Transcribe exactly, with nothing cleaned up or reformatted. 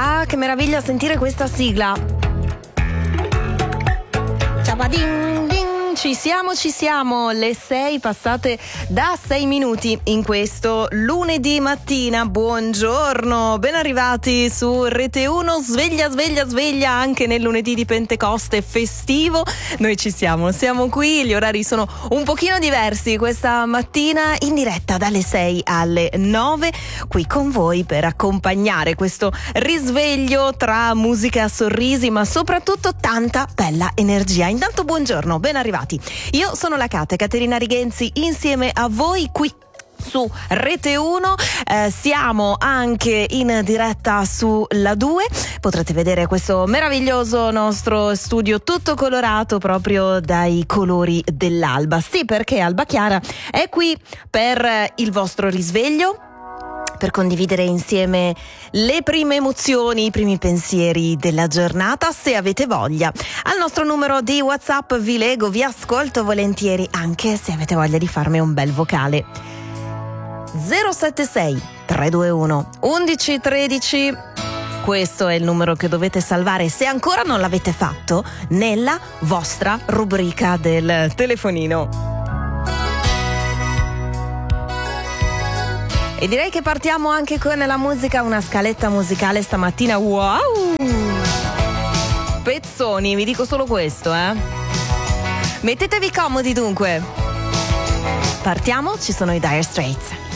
Ah, che meraviglia sentire questa sigla. Ciabadin, din. Ci siamo, ci siamo, le sei passate da sei minuti in questo lunedì mattina. Buongiorno, ben arrivati su Rete uno, sveglia, sveglia, sveglia anche nel lunedì di Pentecoste festivo. Noi ci siamo, siamo qui, gli orari sono un pochino diversi questa mattina, in diretta dalle sei alle nove, qui con voi per accompagnare questo risveglio tra musica, sorrisi, ma soprattutto tanta bella energia. Intanto buongiorno, ben arrivati. Io sono la Cate, Caterina Rigenzi, insieme a voi qui su Rete uno, eh, siamo anche in diretta sulla due, potrete vedere questo meraviglioso nostro studio tutto colorato proprio dai colori dell'alba. Sì, perché Alba Chiara è qui per il vostro risveglio, per condividere insieme le prime emozioni, i primi pensieri della giornata. Se avete voglia, al nostro numero di WhatsApp vi leggo, vi ascolto volentieri, anche se avete voglia di farmi un bel vocale. zero sette sei tre due uno uno uno uno tre. Questo è il numero che dovete salvare, se ancora non l'avete fatto, nella vostra rubrica del telefonino. E direi che partiamo anche con la musica, una scaletta musicale stamattina. Wow! Pezzoni, vi dico solo questo, eh. Mettetevi comodi dunque. Partiamo, ci sono i Dire Straits.